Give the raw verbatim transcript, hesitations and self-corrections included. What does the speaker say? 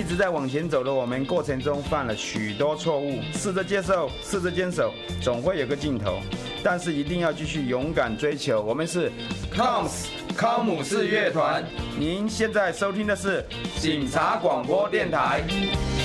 直在往前走的我们过程中犯了许多错误，试着接受，试着坚守，总会有个尽头。但是一定要继续勇敢追求。我们是 C O M S 康姆士乐团，您现在收听的是警察广播电台。